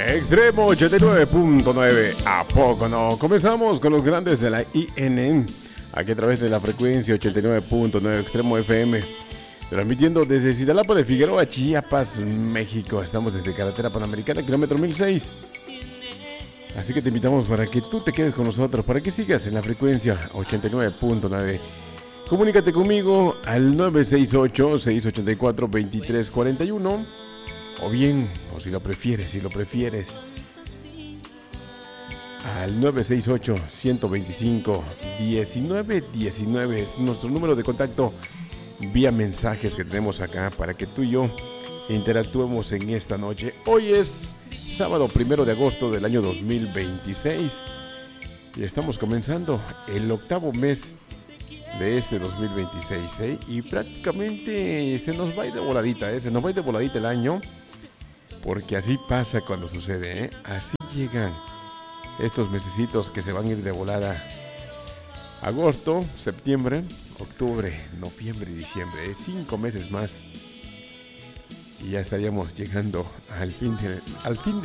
Extremo 89.9, ¿a poco no? Comenzamos con los grandes de la IN, aquí a través de la frecuencia 89.9 Extremo FM, transmitiendo desde Iztapalapa de Figueroa, Chiapas, México. Estamos desde Carretera Panamericana, kilómetro 1006. Así que te invitamos para que tú te quedes con nosotros, para que sigas en la frecuencia 89.9. Comunícate conmigo al 968-684-2341. O bien, o si lo prefieres, al 968-125-1919 es nuestro número de contacto vía mensajes que tenemos acá para que tú y yo interactuemos en esta noche. Hoy es sábado 1 de agosto del año 2026 y estamos comenzando el octavo mes de este 2026, y prácticamente se nos va a ir de voladita, el año, porque así pasa cuando sucede, así llegan estos mesecitos que se van a ir de volada. Agosto, septiembre, octubre, noviembre y diciembre, 5 meses más y ya estaríamos llegando al fin